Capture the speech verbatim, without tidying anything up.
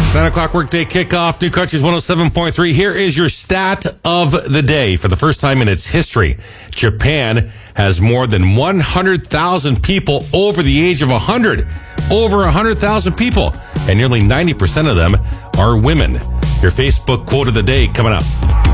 nine o'clock workday kickoff, New Country's one oh seven point three. Here is your stat of the day. For the first time in its history, Japan has more than one hundred thousand people over the age of one hundred. Over one hundred thousand people. And nearly ninety percent of them are women. Your Facebook quote of the day coming up.